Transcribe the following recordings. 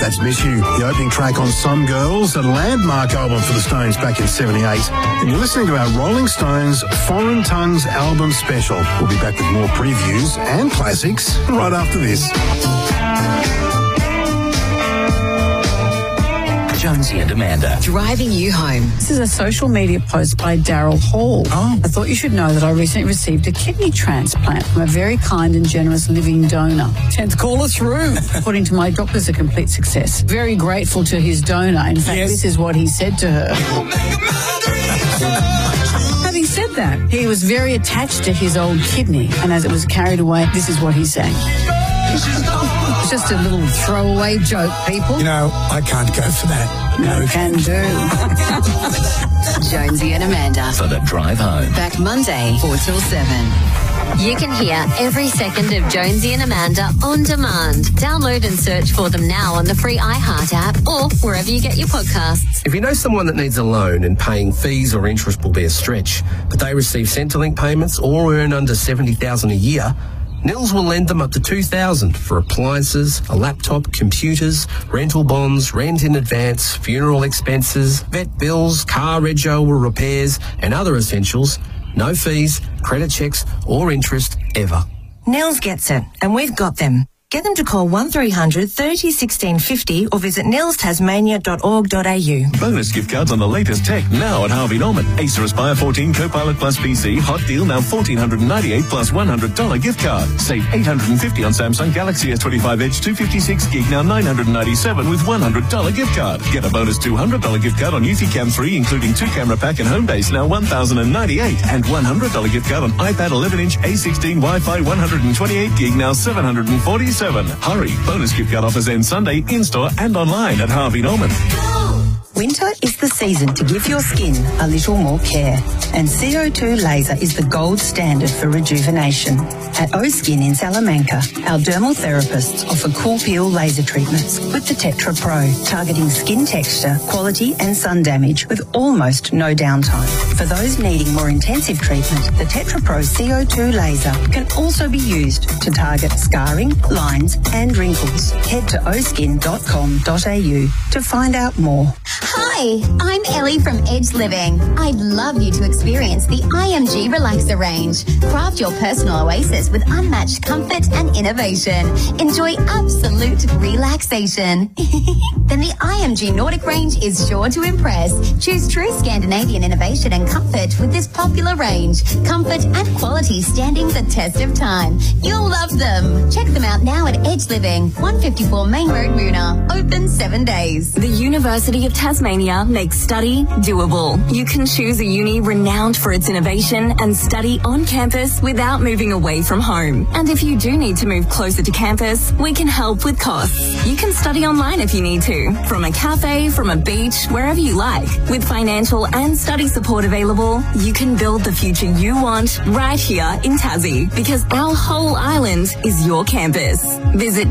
That's Miss You, the opening track on Some Girls, a landmark album for the Stones back in '78. And you're listening to our Rolling Stones Foreign Tongues album special. We'll be back with more previews and classics right after this. Jonesy and Amanda. Driving you home. This is a social media post by Daryl Hall. Oh. I thought you should know that I recently received a kidney transplant from a very kind and generous living donor. 10th caller through. According to my doctors, a complete success. Very grateful to his donor. In fact, This is what he said to her. Having said that, he was very attached to his old kidney, and as it was carried away, this is what he sang. It's just a little throwaway joke, people. You know, I can't go for that. No can do. Jonesy and Amanda. For the drive home. Back Monday, 4 till 7. You can hear every second of Jonesy and Amanda on demand. Download and search for them now on the free iHeart app or wherever you get your podcasts. If you know someone that needs a loan and paying fees or interest will be a stretch, but they receive Centrelink payments or earn under $70,000 a year, Nils will lend them up to $2,000 for appliances, a laptop, computers, rental bonds, rent in advance, funeral expenses, vet bills, car rego or repairs, and other essentials. No fees, credit checks, or interest ever. Nils gets it, and we've got them. Get them to call 1300 30 16 50 or visit nilstasmania.org.au. Bonus gift cards on the latest tech now at Harvey Norman. Acer Aspire 14 Copilot Plus PC. Hot deal now $1,498 plus $100 gift card. Save $850 on Samsung Galaxy S25 Edge 256 gig now $997 with $100 gift card. Get a bonus $200 gift card on Eufy 3 including 2-camera pack and home base now $1,098 and $100 gift card on iPad 11-inch A16 Wi-Fi 128 gig now $747. Hurry! Bonus gift card offers end Sunday in-store and online at Harvey Norman. Winter is the season to give your skin a little more care, and CO2 laser is the gold standard for rejuvenation. At O-Skin in Salamanca, our dermal therapists offer cool peel laser treatments with the Tetra Pro, targeting skin texture, quality and sun damage with almost no downtime. For those needing more intensive treatment, the Tetra Pro CO2 laser can also be used to target scarring, lines and wrinkles. Head to oskin.com.au to find out more. Hi, I'm Ellie from Edge Living. I'd love you to experience the IMG Relaxer range. Craft your personal oasis with unmatched comfort and innovation. Enjoy absolute relaxation. Then the IMG Nordic range is sure to impress. Choose true Scandinavian innovation and comfort with this popular range. Comfort and quality standing the test of time. You'll love them. Check them out now at Edge Living, 154 Main Road, Moona. Open 7 days. The University of Tasmania makes study doable. You can choose a uni renowned for its innovation and study on campus without moving away from home. And if you do need to move closer to campus, we can help with costs. You can study online if you need to, from a cafe, from a beach, wherever you like. With financial and study support available, you can build the future you want right here in Tassie, because our whole island is your campus. Visit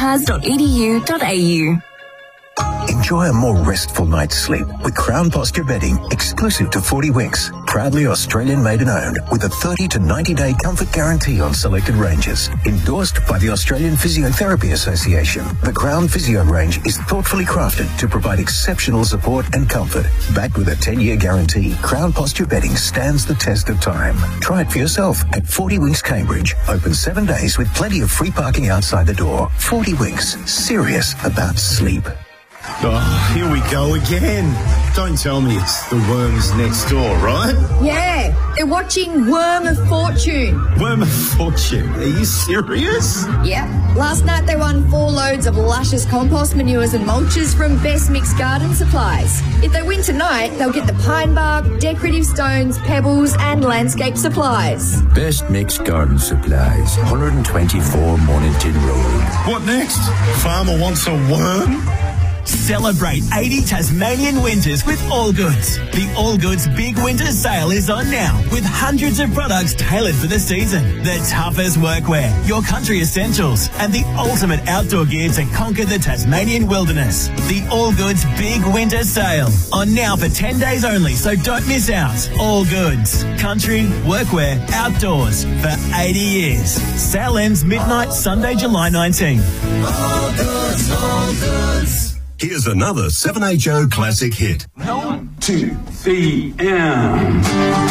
utas.edu.au. Enjoy a more restful night's sleep with Crown Posture Bedding, exclusive to 40 Winks. Proudly Australian made and owned, with a 30 to 90-day comfort guarantee on selected ranges. Endorsed by the Australian Physiotherapy Association, the Crown Physio range is thoughtfully crafted to provide exceptional support and comfort. Backed with a 10-year guarantee, Crown Posture Bedding stands the test of time. Try it for yourself at 40 Winks Cambridge. Open 7 days with plenty of free parking outside the door. 40 Winks, serious about sleep. Oh, here we go again. Don't tell me it's the Worms next door, right? Yeah, they're watching Worm of Fortune. Worm of Fortune? Are you serious? Yeah. Last night they won 4 loads of luscious compost manures and mulches from Best Mixed Garden Supplies. If they win tonight, they'll get the pine bark, decorative stones, pebbles and landscape supplies. Best Mixed Garden Supplies, 124 Mornington Road. What next? Farmer wants a worm? Celebrate 80 Tasmanian winters with Allgoods. The Allgoods Big Winter Sale is on now, with hundreds of products tailored for the season. The toughest workwear, your country essentials, and the ultimate outdoor gear to conquer the Tasmanian wilderness. The Allgoods Big Winter Sale, on now for 10 days only, so don't miss out. Allgoods, country, workwear, outdoors, for 80 years. Sale ends midnight Sunday, July 19. Allgoods, Allgoods. Here's another 7HO classic hit. 1, 2, 3, and...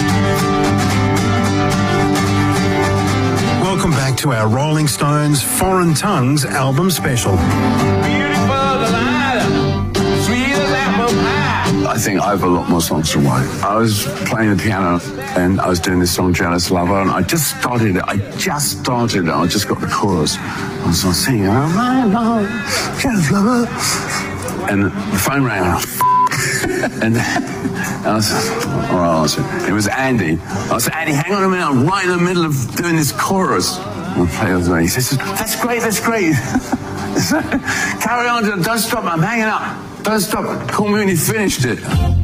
Welcome back to our Rolling Stones Foreign Tongues album special. I think I have a lot more songs to write. I was playing the piano and I was doing this song, Jealous Lover, and I just started it. I just got the chorus. I was singing, Jealous Lover. And the phone rang out. And I said, all right, answer. It was Andy. I said, Andy, hang on a minute. I'm right in the middle of doing this chorus. And I played with me. He says, that's great. Carry on. Don't stop. I'm hanging up. Don't stop. Call me when you finished it.